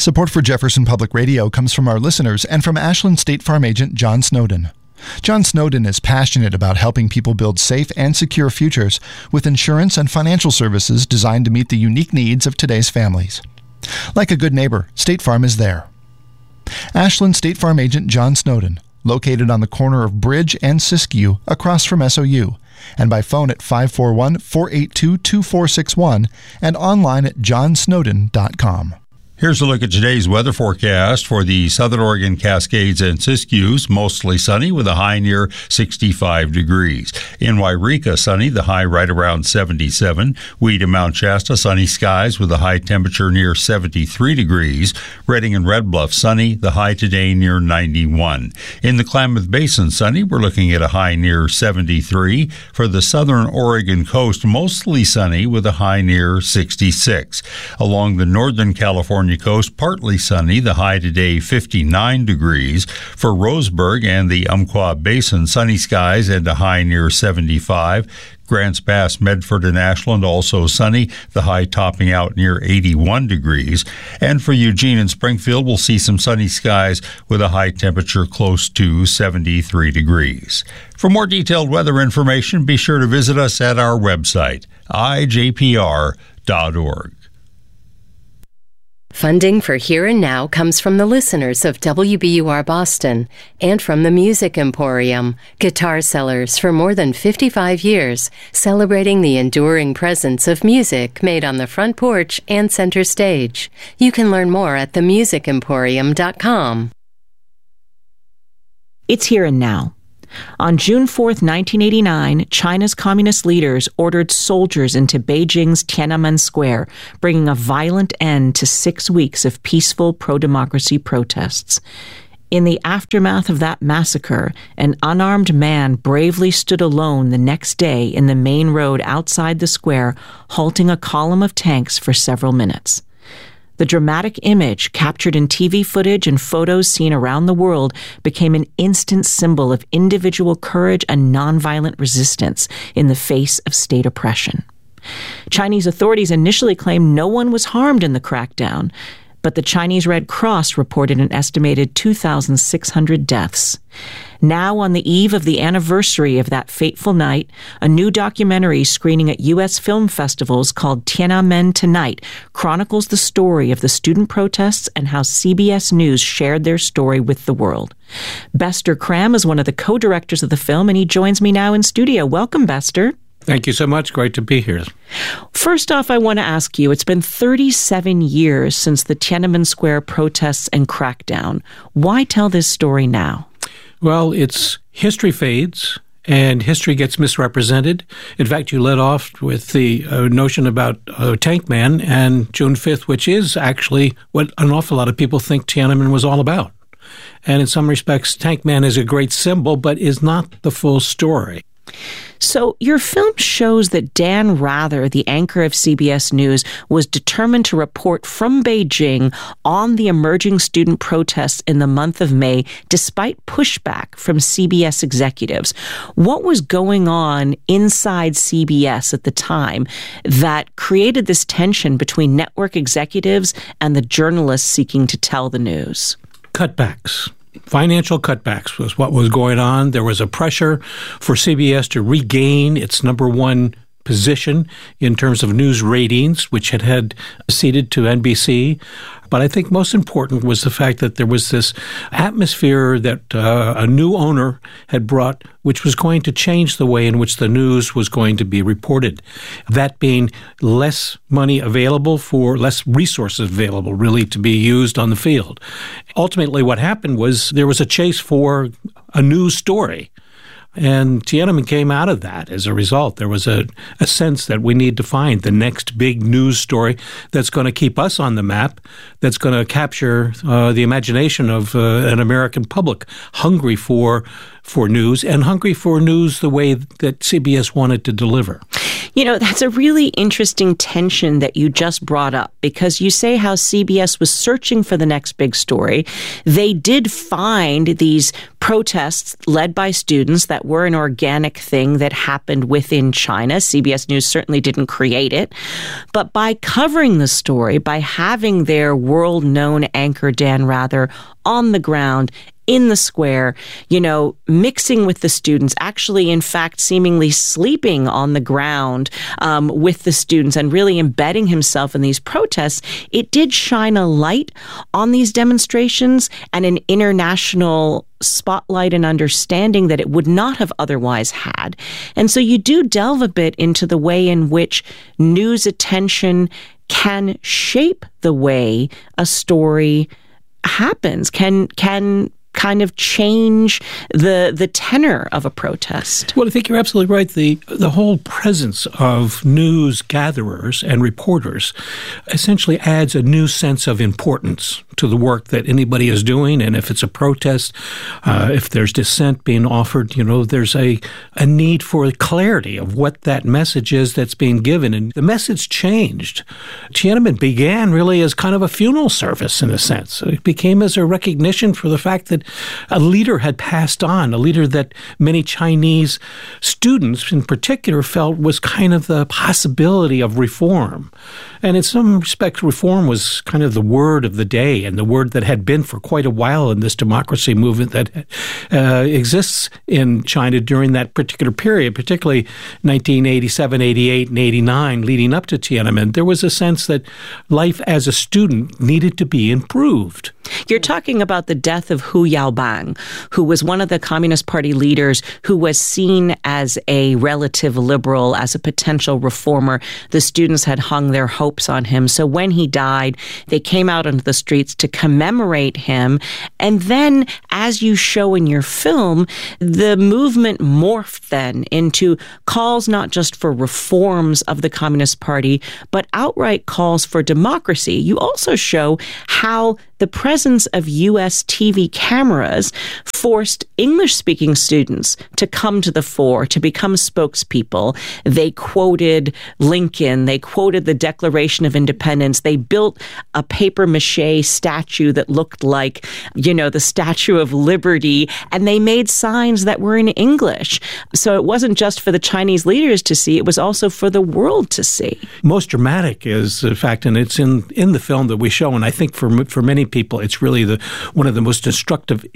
Support for Jefferson Public Radio comes from our listeners and from Ashland State Farm agent John Snowden. John Snowden is passionate about helping people build safe and secure futures with insurance and financial services designed to meet the unique needs of today's families. Like a good neighbor, State Farm is there. Ashland State Farm agent John Snowden, located on the corner of Bridge and Siskiyou across from SOU, and by phone at 541-482-2461 and online at johnsnowden.com. Here's a look at today's weather forecast for the Southern Oregon Cascades and Siskiyous. Mostly sunny with a high near 65 degrees. In Wairika, sunny, the high right around 77. Weed and Mount Shasta, sunny skies with a high temperature near 73 degrees. Redding and Red Bluff, sunny, the high today near 91. In the Klamath Basin, sunny, we're looking at a high near 73. For the Southern Oregon coast, mostly sunny with a high near 66. Along the Northern California coast, partly sunny, the high today 59 degrees. For Roseburg and the Umpqua Basin, sunny skies and a high near 75. Grants Pass, Medford, and Ashland also sunny, the high topping out near 81 degrees. And for Eugene and Springfield, we'll see some sunny skies with a high temperature close to 73 degrees. For more detailed weather information, be sure to visit us at our website, ijpr.org. Funding for Here and Now comes from the listeners of WBUR Boston and from the Music Emporium, guitar sellers for more than 55 years, celebrating the enduring presence of music made on the front porch and center stage. You can learn more at themusicemporium.com. It's Here and Now. On June 4, 1989, China's communist leaders ordered soldiers into Beijing's Tiananmen Square, bringing a violent end to 6 weeks of peaceful pro-democracy protests. In the aftermath of that massacre, an unarmed man bravely stood alone the next day in the main road outside the square, halting a column of tanks for several minutes. The dramatic image, captured in TV footage and photos seen around the world, became an instant symbol of individual courage and nonviolent resistance in the face of state oppression. Chinese authorities initially claimed no one was harmed in the crackdown, but the Chinese Red Cross reported an estimated 2,600 deaths. Now, on the eve of the anniversary of that fateful night, a new documentary screening at U.S. film festivals called Tiananmen Tonight chronicles the story of the student protests and how CBS News shared their story with the world. Bester Cram is one of the co-directors of the film, and he joins me now in studio. Welcome, Bester. Thank you so much. Great to be here. First off, I want to ask you, it's been 37 years since the Tiananmen Square protests and crackdown. Why tell this story now? Well, it's history fades and history gets misrepresented. In fact, you led off with the notion about Tank Man and June 5th, which is actually what an awful lot of people think Tiananmen was all about. And in some respects, Tank Man is a great symbol, but is not the full story. So your film shows that Dan Rather, the anchor of CBS News, was determined to report from Beijing on the emerging student protests in the month of May, despite pushback from CBS executives. What was going on inside CBS at the time that created this tension between network executives and the journalists seeking to tell the news? Cutbacks. Financial cutbacks was what was going on. There was a pressure for CBS to regain its number one position in terms of news ratings, which had ceded to NBC. But I think most important was the fact that there was this atmosphere that a new owner had brought, which was going to change the way in which the news was going to be reported. That being less money available for less resources available, really, to be used on the field. Ultimately, what happened was there was a chase for a news story. And Tiananmen came out of that as a result. There was a sense that we need to find the next big news story that's going to keep us on the map, that's going to capture the imagination of an American public hungry for news and hungry for news the way that CBS wanted to deliver. That's a really interesting tension that you just brought up, because you say how CBS was searching for the next big story. They did find these protests led by students that were an organic thing that happened within China. CBS News certainly didn't create it. But by covering the story, by having their world-known anchor Dan Rather on the ground, in the square, mixing with the students, actually, in fact, seemingly sleeping on the ground with the students and really embedding himself in these protests, it did shine a light on these demonstrations and an international spotlight and understanding that it would not have otherwise had. And so you do delve a bit into the way in which news attention can shape the way a story happens, can kind of change the tenor of a protest. Well, I think you're absolutely right. The whole presence of news gatherers and reporters essentially adds a new sense of importance to the work that anybody is doing. And if it's a protest, if there's dissent being offered, there's a need for clarity of what that message is that's being given. And the message changed. Tiananmen began really as kind of a funeral service in a sense. It became as a recognition for the fact that a leader had passed on, a leader that many Chinese students in particular felt was kind of the possibility of reform. And in some respects, reform was kind of the word of the day and the word that had been for quite a while in this democracy movement that exists in China during that particular period, particularly 1987, 88, and 89, leading up to Tiananmen. There was a sense that life as a student needed to be improved. You're talking about the death of Hu Yaobang, who was one of the Communist Party leaders who was seen as a relative liberal, as a potential reformer. The students had hung their hopes on him. So when he died, they came out onto the streets to commemorate him. And then, as you show in your film, the movement morphed then into calls not just for reforms of the Communist Party, but outright calls for democracy. You also show how the presence of U.S. TV cameras forced English-speaking students to come to the fore, to become spokespeople. They quoted Lincoln. They quoted the Declaration of Independence. They built a papier-mâché statue that looked like, the Statue of Liberty, and they made signs that were in English. So it wasn't just for the Chinese leaders to see, it was also for the world to see. Most dramatic is the fact, and it's in the film that we show, and I think for many people, it's really one of the most instructive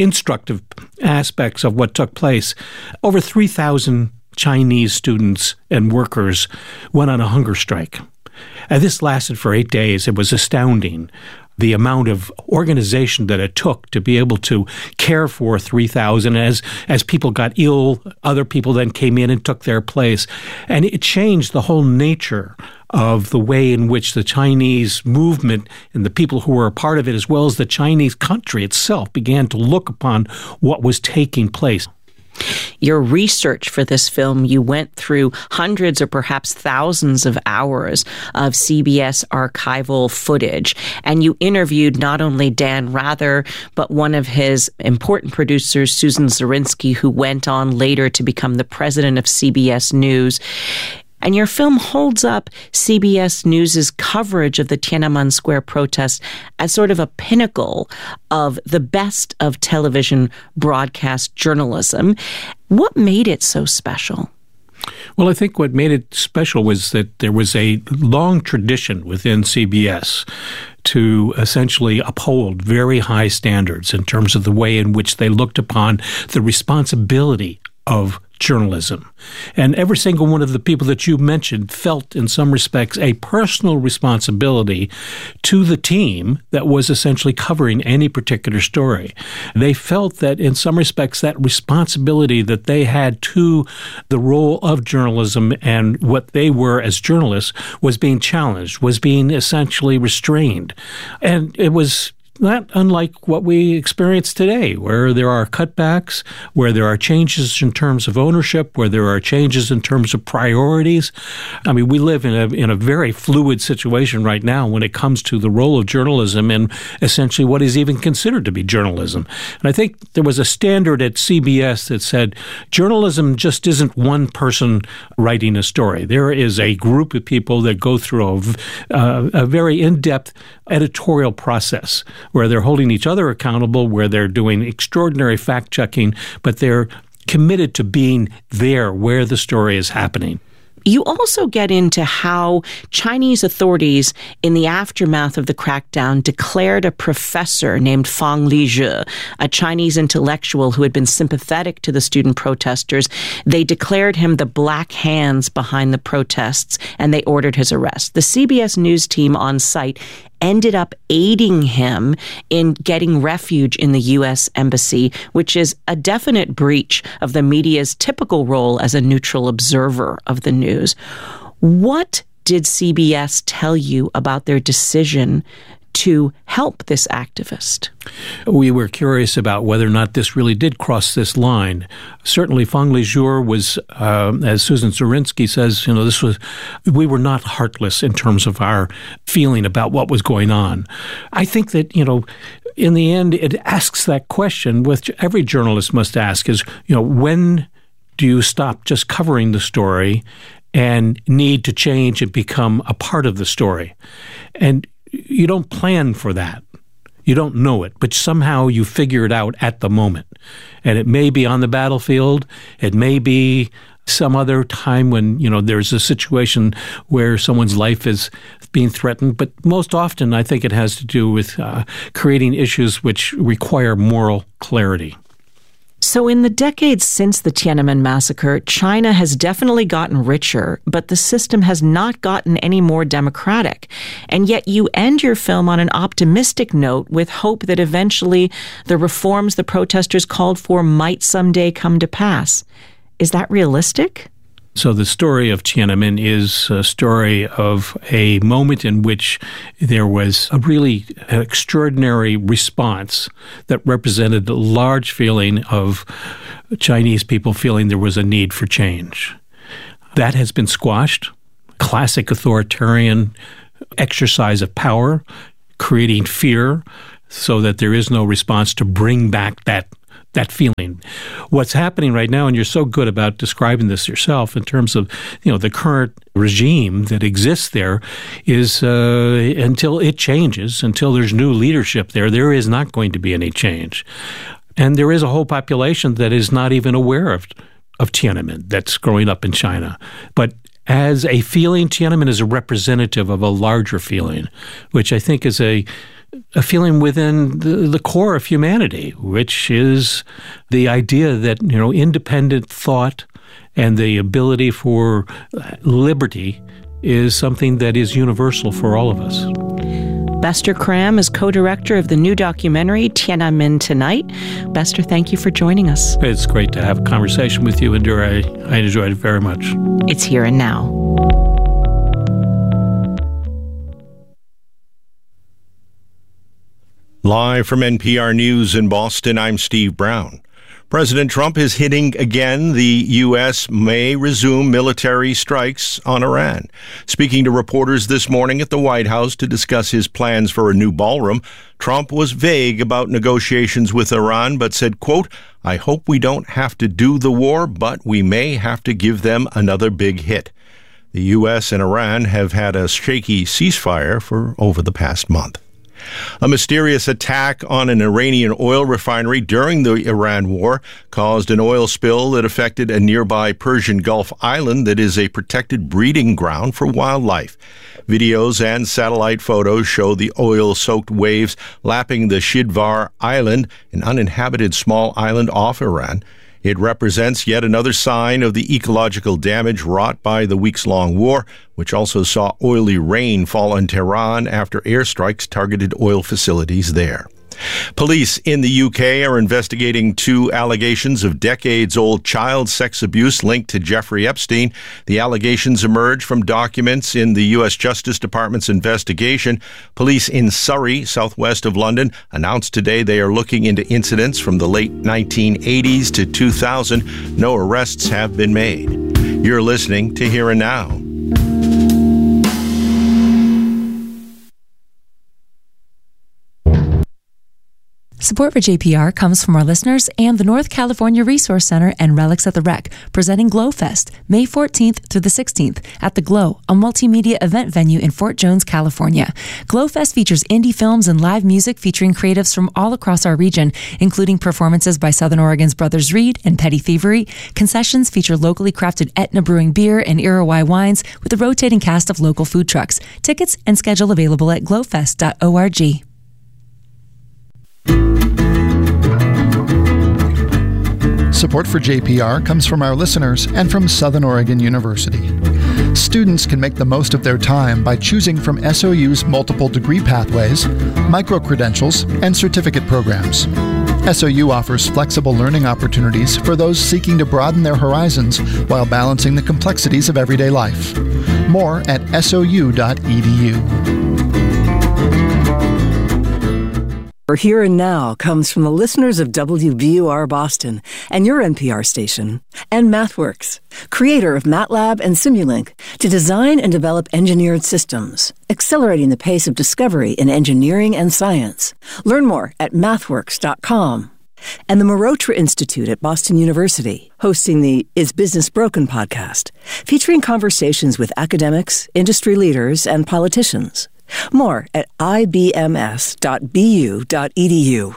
aspects of what took place. Over 3,000 Chinese students and workers went on a hunger strike. And this lasted for 8 days. It was astounding, the amount of organization that it took to be able to care for 3,000. As people got ill, other people then came in and took their place. And it changed the whole nature of the way in which the Chinese movement and the people who were a part of it, as well as the Chinese country itself, began to look upon what was taking place. Your research for this film, you went through hundreds or perhaps thousands of hours of CBS archival footage, and you interviewed not only Dan Rather, but one of his important producers, Susan Zirinsky, who went on later to become the president of CBS News. And your film holds up CBS News' coverage of the Tiananmen Square protest as sort of a pinnacle of the best of television broadcast journalism. What made it so special? Well, I think what made it special was that there was a long tradition within CBS to essentially uphold very high standards in terms of the way in which they looked upon the responsibility of journalism. And every single one of the people that you mentioned felt, in some respects, a personal responsibility to the team that was essentially covering any particular story. They felt that, in some respects, that responsibility that they had to the role of journalism and what they were as journalists was being challenged, was being essentially restrained. And it was not unlike what we experience today, where there are cutbacks, where there are changes in terms of ownership, where there are changes in terms of priorities. I mean, we live in a very fluid situation right now when it comes to the role of journalism and essentially what is even considered to be journalism. And I think there was a standard at CBS that said journalism just isn't one person writing a story. There is a group of people that go through a very in-depth editorial process where they're holding each other accountable, where they're doing extraordinary fact-checking, but they're committed to being there where the story is happening. You also get into how Chinese authorities, in the aftermath of the crackdown, declared a professor named Fang Lizhi, a Chinese intellectual who had been sympathetic to the student protesters. They declared him the black hands behind the protests, and they ordered his arrest. The CBS News team on site ended up aiding him in getting refuge in the U.S. Embassy, which is a definite breach of the media's typical role as a neutral observer of the news. What did CBS tell you about their decision to help this activist? We were curious about whether or not this really did cross this line. Certainly, Fang Lizhi was, as Susan Zirinsky says, we were not heartless in terms of our feeling about what was going on. I think that, in the end, it asks that question, which every journalist must ask, is, when do you stop just covering the story and need to change and become a part of the story? And you don't plan for that. You don't know it, but somehow you figure it out at the moment. And it may be on the battlefield. It may be some other time when, there's a situation where someone's life is being threatened. But most often, I think it has to do with creating issues which require moral clarity. So in the decades since the Tiananmen massacre, China has definitely gotten richer, but the system has not gotten any more democratic. And yet you end your film on an optimistic note with hope that eventually the reforms the protesters called for might someday come to pass. Is that realistic? So the story of Tiananmen is a story of a moment in which there was a really extraordinary response that represented a large feeling of Chinese people feeling there was a need for change. That has been squashed. Classic authoritarian exercise of power, creating fear so that there is no response to bring back that feeling. What's happening right now, and you're so good about describing this yourself in terms of, the current regime that exists there is until it changes, until there's new leadership there is not going to be any change. And there is a whole population that is not even aware of Tiananmen that's growing up in China. But as a feeling, Tiananmen is a representative of a larger feeling, which I think is a feeling within the core of humanity, which is the idea that, independent thought and the ability for liberty is something that is universal for all of us. Bester Cram is co-director of the new documentary, Tiananmen Tonight. Bester, thank you for joining us. It's great to have a conversation with you, Indira. I enjoyed it very much. It's Here and Now. Live from NPR News in Boston, I'm Steve Brown. President Trump is hinting again the U.S. may resume military strikes on Iran. Speaking to reporters this morning at the White House to discuss his plans for a new ballroom, Trump was vague about negotiations with Iran, but said, quote, "I hope we don't have to do the war, but we may have to give them another big hit." The U.S. and Iran have had a shaky ceasefire for over the past month. A mysterious attack on an Iranian oil refinery during the Iran war caused an oil spill that affected a nearby Persian Gulf island that is a protected breeding ground for wildlife. Videos and satellite photos show the oil-soaked waves lapping the Shidvar Island, an uninhabited small island off Iran. It represents yet another sign of the ecological damage wrought by the weeks-long war, which also saw oily rain fall on Tehran after airstrikes targeted oil facilities there. Police in the UK are investigating 2 allegations of decades-old child sex abuse linked to Jeffrey Epstein. The allegations emerge from documents in the U.S. Justice Department's investigation. Police in Surrey, southwest of London, announced today they are looking into incidents from the late 1980s to 2000. No arrests have been made. You're listening to Here and Now. Support for JPR comes from our listeners and the North California Resource Center and Relics at the Rec, presenting GlowFest, May 14th through the 16th at The Glow, a multimedia event venue in Fort Jones, California. GlowFest features indie films and live music featuring creatives from all across our region, including performances by Southern Oregon's Brothers Reed and Petty Thievery. Concessions feature locally crafted Etna Brewing beer and Iroquois wines with a rotating cast of local food trucks. Tickets and schedule available at glowfest.org. Support for JPR comes from our listeners and from Southern Oregon University. Students can make the most of their time by choosing from SOU's multiple degree pathways, micro-credentials, and certificate programs. SOU offers flexible learning opportunities for those seeking to broaden their horizons while balancing the complexities of everyday life. More at sou.edu. Here and Now comes from the listeners of WBUR Boston and your NPR station, and MathWorks, creator of MATLAB and Simulink, to design and develop engineered systems, accelerating the pace of discovery in engineering and science. Learn more at mathworks.com. And the Marotra Institute at Boston University, hosting the Is Business Broken podcast, featuring conversations with academics, industry leaders, and politicians. More at ibms.bu.edu.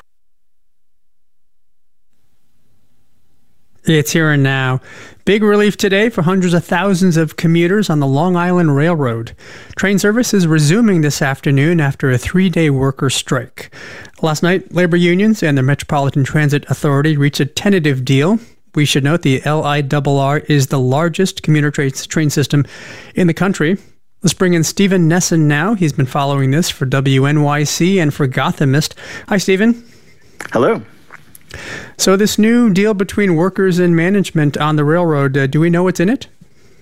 It's Here and Now. Big relief today for hundreds of thousands of commuters on the Long Island Railroad. Train service is resuming this afternoon after a 3-day worker strike. Last night, labor unions and the Metropolitan Transit Authority reached a tentative deal. We should note the LIRR is the largest commuter train system in the country. Let's bring in Stephen Nesson now. He's been following this for WNYC and for Gothamist. Hi, Stephen. Hello. So this new deal between workers and management on the railroad, do we know what's in it?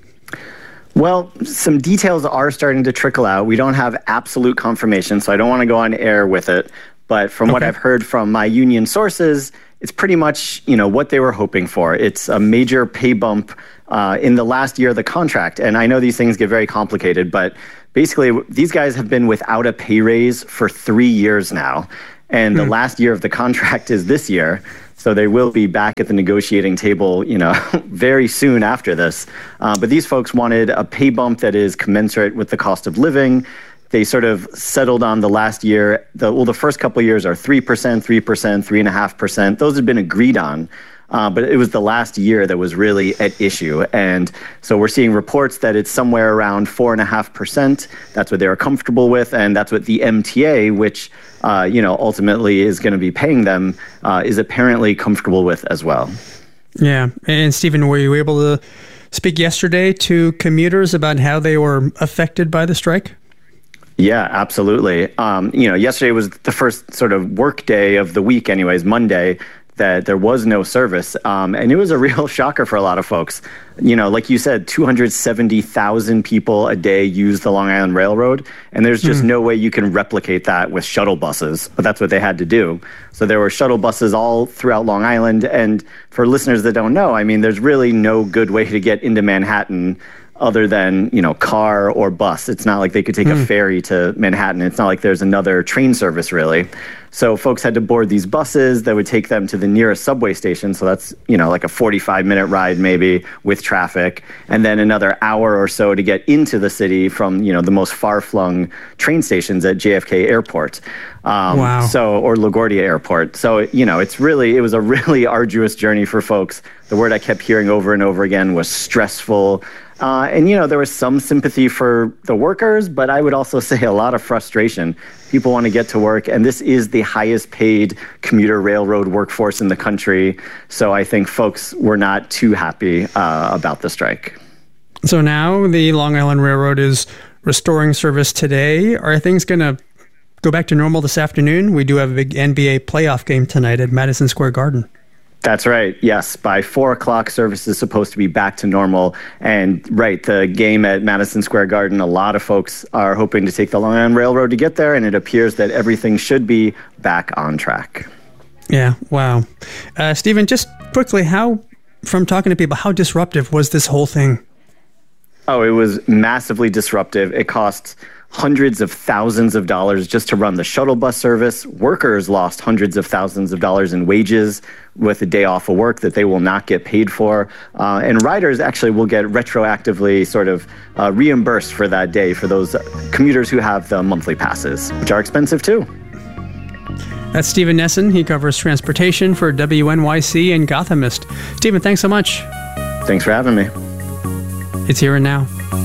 Well, some details are starting to trickle out. We don't have absolute confirmation, so I don't want to go on air with it. But from what I've heard from my union sources, it's pretty much, what they were hoping for. It's a major pay bump in the last year of the contract. And I know these things get very complicated, but basically these guys have been without a pay raise for 3 years now. And the last year of the contract is this year. So they will be back at the negotiating table, very soon after this. But these folks wanted a pay bump that is commensurate with the cost of living. They sort of settled on the last year. The first couple of years are 3%, 3.5%. Those have been agreed on. But it was the last year that was really at issue. And so we're seeing reports that it's somewhere around 4.5%. That's what they were comfortable with. And that's what the MTA, which, ultimately is going to be paying them, is apparently comfortable with as well. Yeah. And Stephen, were you able to speak yesterday to commuters about how they were affected by the strike? Yeah, absolutely. Yesterday was the first sort of work day of the week anyways, Monday, that there was no service. And it was a real shocker for a lot of folks. Like you said, 270,000 people a day use the Long Island Railroad, and there's just no way you can replicate that with shuttle buses, but that's what they had to do. So there were shuttle buses all throughout Long Island, and for listeners that don't know, there's really no good way to get into Manhattan other than, car or bus. It's not like they could take a ferry to Manhattan. It's not like there's another train service, really. So folks had to board these buses that would take them to the nearest subway station. So that's, like a 45-minute ride maybe with traffic, and then another hour or so to get into the city from, the most far-flung train stations at JFK Airport. Wow. Or LaGuardia Airport. So, it was a really arduous journey for folks. The word I kept hearing over and over again was stressful. And there was some sympathy for the workers, but I would also say a lot of frustration. People want to get to work, and this is the highest paid commuter railroad workforce in the country. So I think folks were not too happy about the strike. So now the Long Island Railroad is restoring service today. Are things going to go back to normal this afternoon, we do have a big NBA playoff game tonight at Madison Square Garden. That's right. Yes. By 4 o'clock, service is supposed to be back to normal. And right, the game at Madison Square Garden, a lot of folks are hoping to take the Long Island Railroad to get there, and it appears that everything should be back on track. Yeah. Wow. Stephen, just quickly, from talking to people, how disruptive was this whole thing? Oh, it was massively disruptive. It cost hundreds of thousands of dollars just to run the shuttle bus service. Workers lost hundreds of thousands of dollars in wages with a day off of work that they will not get paid for. And riders actually will get retroactively sort of reimbursed for that day for those commuters who have the monthly passes, which are expensive too. That's Stephen Nesson. He covers transportation for WNYC and Gothamist. Stephen, thanks so much. Thanks for having me. It's Here and Now.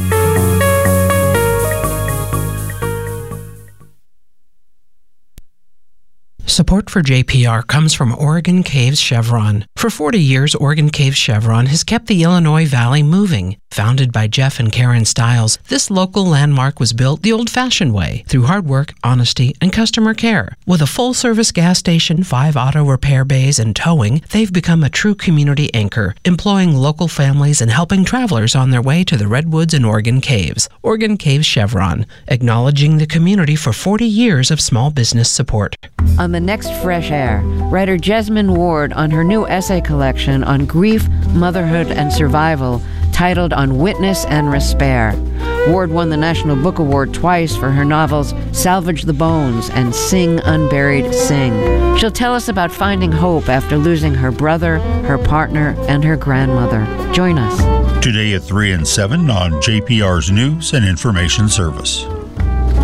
Support for JPR comes from Oregon Caves Chevron. For 40 years, Oregon Caves Chevron has kept the Illinois Valley moving. Founded by Jeff and Karen Stiles, this local landmark was built the old-fashioned way, through hard work, honesty, and customer care. With a full-service gas station, 5 auto repair bays, and towing, they've become a true community anchor, employing local families and helping travelers on their way to the Redwoods and Oregon Caves. Oregon Caves Chevron, acknowledging the community for 40 years of small business support. On the next Fresh Air, writer Jesmyn Ward on her new essay collection on grief, motherhood, and survival, titled On Witness and Respair. Ward won the National Book Award twice for her novels Salvage the Bones and Sing Unburied Sing. She'll tell us about finding hope after losing her brother, her partner, and her grandmother. Join us. Today at 3 and 7 on JPR's News and Information Service.